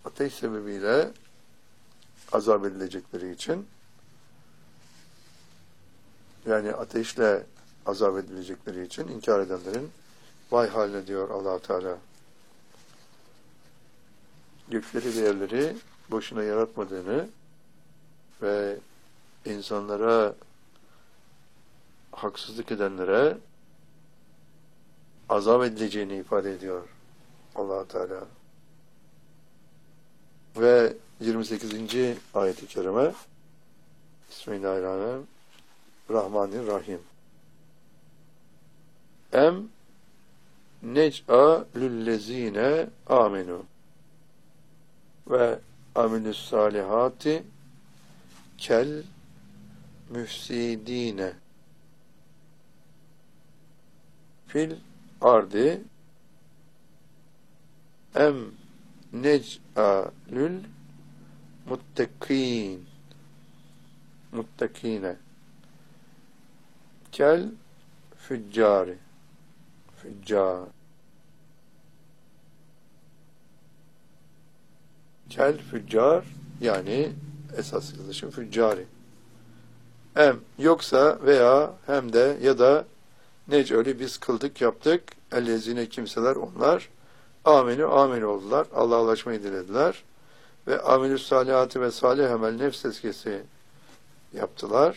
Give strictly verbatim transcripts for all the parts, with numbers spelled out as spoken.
ateş sebebiyle azap edilecekleri için, yani ateşle azap edilecekleri için inkar edenlerin vay haline diyor Allah Teala. Gökleri ve yerleri boşuna yaratmadığını ve insanlara, haksızlık edenlere azap edileceğini ifade ediyor Allah Teala. Ve yirmi sekizinci ayet-i kerime Bismillahirrahmanirrahim Rahmanirrahim Em nec'a lüllezine amenu ve amilus salihati kel müfsidine fil ardi em nec'alül muttakîn muttakîne kel füccari füccar kel füccar yani esas yazılışı füccari. Em yoksa veya hem de ya da nec'alü biz kıldık yaptık ellezine kimseler onlar amenü amin oldular. Allah'a ulaşmayı dilediler. Ve amelüs salihatı ve salih amel nefs tezkiyesi yaptılar.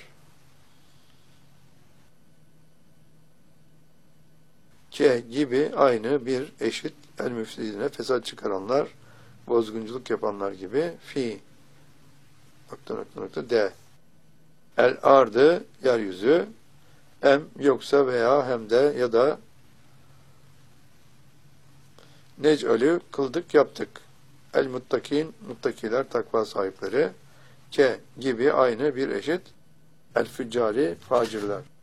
Ke gibi aynı bir eşit el müfsidine fesat çıkaranlar, bozgunculuk yapanlar gibi fi nokta nokta nokta de el ardı yeryüzü em yoksa veya hem de ya da nec'alü kıldık yaptık. El muttakin muttakiler takva sahipleri ke gibi aynı bir eşit el füccari facirler.